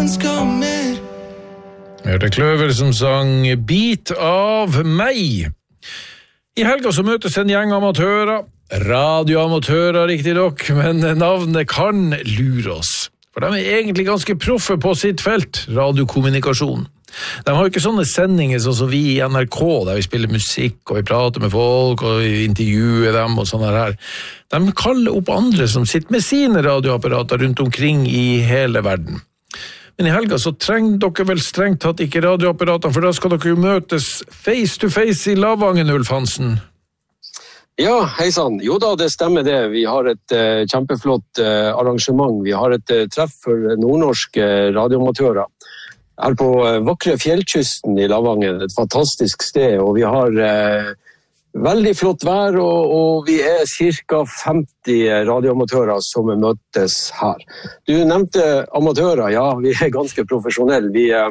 Hørte Kløver som sang Bit av meg. I helga så møtes en gjeng amatører, radioamatører riktig nok, men navnet kan lure oss. For de egentlig ganske proffe på sitt felt, radiokommunikasjon. De har jo ikke sånne sendinger sånn som vi i NRK, der vi spiller musikk, og vi prater med folk, og vi intervjuer dem og sånne her. De kaller opp andre som sitter med sine radioapparater rundt omkring i hele verden. Men i helga så trenger dere vel strengt tatt ikke radioapparatene, for da skal dere jo møtes face to face i Lavangen, Ulf Hansen. Ja, hei sann. Jo da, det stemmer det. Vi har et kjempeflott arrangement. Vi har et treff for nordnorske radioamatører. Her på vakre fjellkysten i Lavangen, et fantastisk sted, og vi har veldig flott vær, og vi er cirka 50 radioamatører som møtes her. Du nevnte amatører, ja, vi er ganske profesjonelle.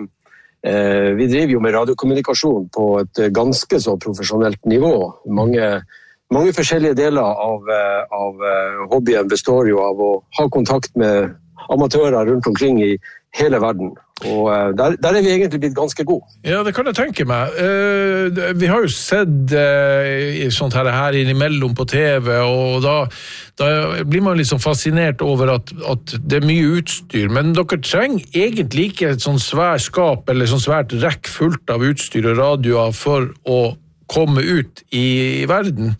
Vi driver jo med radiokommunikasjon på et ganske så profesjonelt nivå. Mange forskjellige deler av hobbyen består jo av å ha kontakt med amatører rundt omkring i hele verden. Og der er vi egentlig blitt ganske gode. Ja, det kan jeg tenke meg. Vi har jo sett sånt her innimellom på TV, og da blir man liksom fascinert over at det er mye utstyr, men dere trenger egentlig ikke et sånn svært skap eller sånn svært rekk fullt av utstyr og radioer for å komme ut i verden.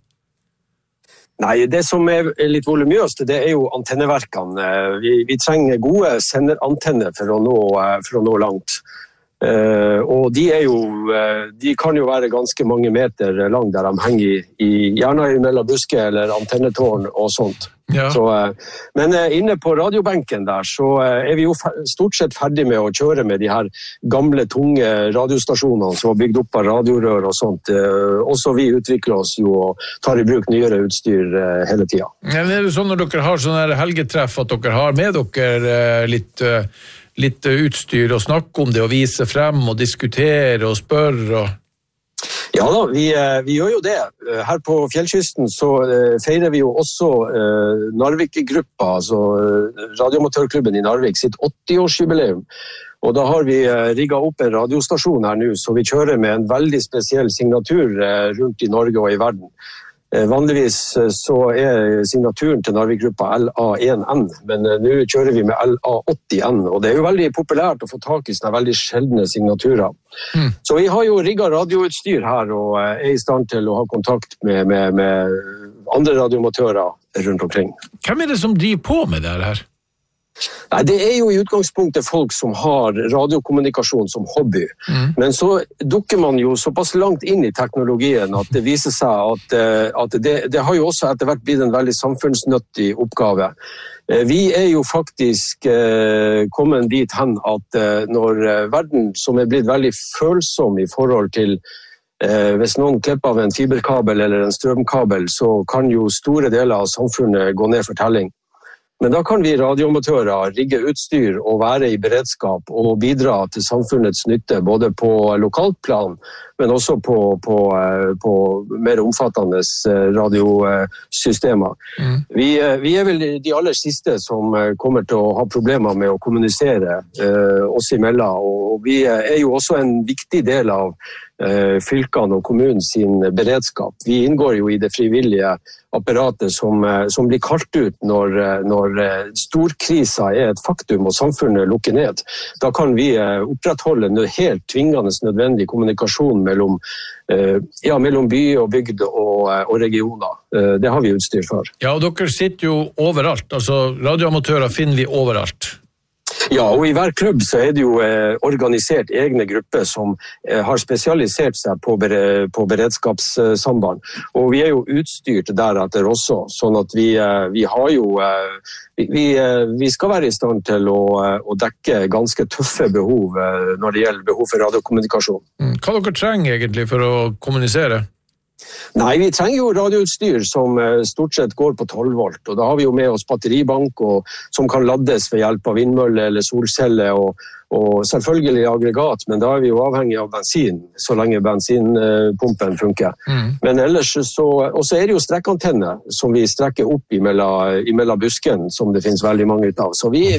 Nei, det som er litt volumøst, det er jo antenneverkene. Vi trenger gode senderantenner for å nå langt. Og de kan jo være ganske mange meter lang der de henger gjerne mellom busker eller antennetårn og sånt. Ja. Men inne på radiobenken der så er vi jo stort sett ferdig med å kjøre med de her gamle, tunge radiostasjonene som var bygd opp av radiorør og sånt. Også vi utvikler oss jo og tar i bruk nyere utstyr hele tiden. Ja, men er det sånn når dere har sånne helgetreff at dere har med dere litt utstyr og snakke om det og vise frem og diskutere og spørre? Ja da, vi gjør jo det. Her på fjellkysten så feirer vi jo også Narvik-gruppa, altså radioamatørklubben i Narvik sitt 80-årsjubileum. Og da har vi rigget opp en radiostasjon her nå, så vi kjører med en veldig spesiell signatur rundt i Norge og i verden. Vanligvis så er signaturen til Narvik-gruppa LA1N, men nå kjører vi med LA80N, og det er jo veldig populært å få tak i sånne veldig sjeldne signaturer. Så vi har jo rigget radioutstyr her, og er i stand til å ha kontakt med andre radioamatører rundt omkring. Hvem er det som driver på med det her? Nei, det er jo i utgangspunktet folk som har radiokommunikasjon som hobby. Men så dukker man jo såpass langt inn i teknologien at det viser seg at det har jo også etter hvert blitt en veldig samfunnsnyttig oppgave. Vi er jo faktisk kommet dit hen at når verden som er blitt veldig følsom i forhold til hvis noen klipper av en fiberkabel eller en strømkabel, så kan jo store deler av samfunnet gå ned for telling. Men da kan vi radioamatører rigge utstyr og være i beredskap og bidra til samfunnets nytte, både på lokalt plan, men også på mer omfattende radiosystemer. Vi er vel de aller siste som kommer til å ha problemer med å kommunisere oss imellom, og vi er jo også en viktig del av fylkene og kommunen sin beredskap. Vi inngår jo i det frivillige apparatet som blir kalt ut når storkrisa er et faktum og samfunnet lukker ned. Da kan vi opprettholde en helt tvingende nødvendig kommunikasjon mellom by og bygd og regioner. Det har vi utstyr for. Ja, og dere sitter jo overalt. Altså, radioamatører finner vi overalt. Ja, og i hver klubb så er det jo organisert egne grupper som har spesialisert seg på beredskapssamband. Og vi er jo utstyrt deretter også, sånn at vi har jo vi skal være i stand til å dekke ganske tøffe behov når det gjelder behov for radiokommunikasjon. Hva dere trenger egentlig for å kommunisere? Nei, vi trenger jo radioutstyr som stort sett går på 12 volt, og da har vi jo med oss batteribank som kan laddes ved hjelp av vindmølle eller solcelle, og selvfølgelig aggregat, men da er vi jo avhengig av bensin, så lenge bensinpumpen funker. Men ellers og så er det jo strekkantenne som vi strekker opp imellom busken, som det finnes veldig mange ut av. Så vi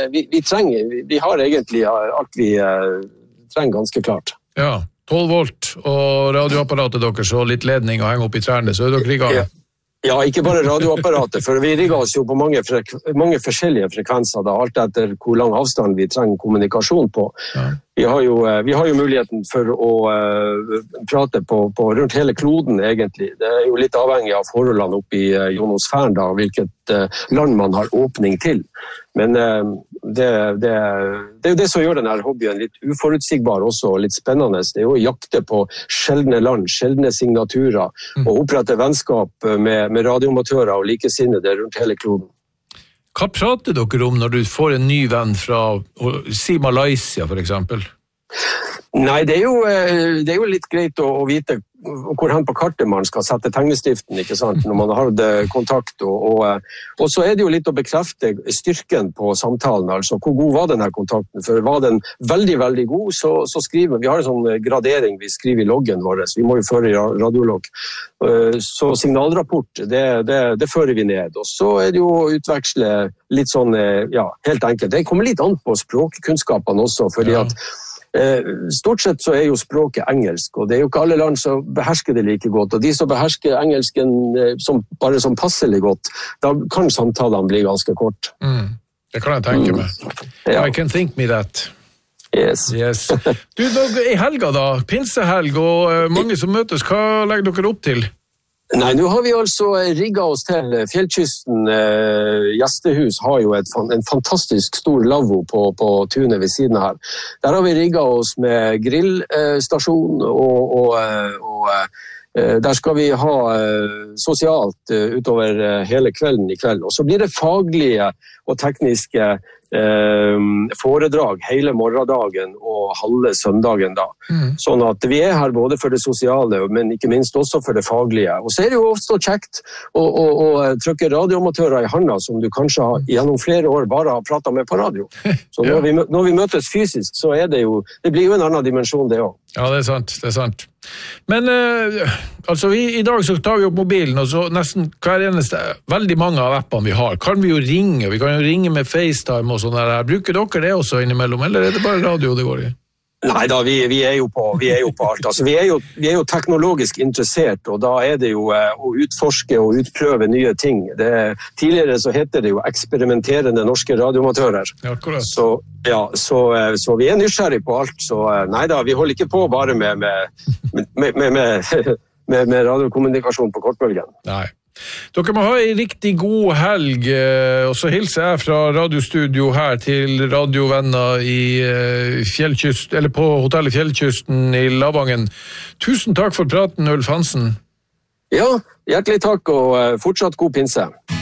har egentlig alt vi trenger ganske klart. Ja. 12 volt og radioapparatet deres og litt ledning og henge opp i trærne, så er dere i gang. Ja, ikke bare radioapparatet, for vi rigger oss jo på mange forskjellige frekvenser, da, alt etter hvor lang avstand vi trenger kommunikasjon på. Ja. Vi har jo muligheten for å prate på rundt hele kloden, egentlig. Det er jo litt avhengig av forholdene oppe i ionosfæren, da, hvilket land man har åpning til. Men det er jo det som gjør denne hobbyen litt uforutsigbar også, og litt spennende. Det er jo å jakte på sjeldne land, sjeldne signaturer, og opprette vennskap med radioamatører og likesinnede rundt hele kloden. Hva prater dere om når du får en ny venn fra, si Malaysia for eksempel? Nei, det er jo litt greit å vite hvor hen på kartet man skal sette tegnestiften, ikke sant, når man har kontakt, og så er det jo litt å bekrefte styrken på samtalen, altså hvor god var denne kontakten, for var den veldig, veldig god, så skriver vi, har en sånn gradering vi skriver i loggen vår, vi må jo føre i radiologg, så signalrapport, det fører vi ned, og så er det jo å utveksle litt sånn, ja, helt enkelt, det kommer litt an på språkkunnskapene også, fordi at stort sett så er jo språket engelsk, og det er jo ikke alle land som behersker det like godt, og de som behersker engelsken bare som passelig godt, da kan samtalene bli ganske kort. Det kan jeg tenke meg. Ja. I can think me that. Yes. Du, i helga da, pinsehelg, og mange som møtes, hva legger dere opp til? Nei, nå har vi altså rigget oss til Fjellkysten gjestehus, har jo en fantastisk stor lavvo på tunet ved siden her. Der har vi rigget oss med grillstasjon, og der skal vi ha sosialt utover hele kvelden i kveld. Og så blir det faglige og tekniske foredrag hele morgendagen og halve søndagen da. Sånn at vi er her både for det sosiale, men ikke minst også for det faglige. Og så er det jo også kjekt å trykke radioamatører i handa som du kanskje gjennom flere år bare har pratet med på radio. Så når vi møtes fysisk, så er det blir jo en annen dimensjon det også. Ja, det er sant. Men altså i dag så tar vi opp mobilen, og så nesten hver eneste, veldig mange av appene vi har, kan vi jo ringe. Vi kan jo ringe med FaceTime og sånn der. Bruker dere det også innimellom, eller er det bare radio det går i? Nei da, vi er jo på alt. Altså, vi er jo teknologisk interessert, og da er det jo å utforske og utprøve nye ting. Tidligere så heter det jo eksperimenterende norske radioamatører. Ja, akkurat. Så vi er nysgjerrig på alt. Så nei da, vi holder ikke på bare med radiokommunikasjon på kortbølgen. Nei. Dere må ha en riktig god helg, og så hilser jeg fra radiostudio her til radiovenner i på hotellet Fjellkysten i Lavangen. Tusen takk for praten, Ulf Hansen. Ja, hjertelig takk, og fortsatt god pinse.